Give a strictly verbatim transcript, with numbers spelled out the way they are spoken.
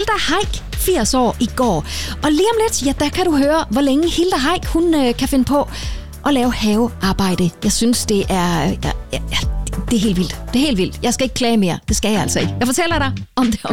Hilda Heick, firs år i går. Og lige om lidt, ja, der kan du høre, hvor længe Hilda Heick, hun øh, kan finde på at lave havearbejde. Jeg synes, det er, ja, ja, det er helt vildt. Det er helt vildt. Jeg skal ikke klage mere. Det skal jeg altså ikke. Jeg fortæller dig om det.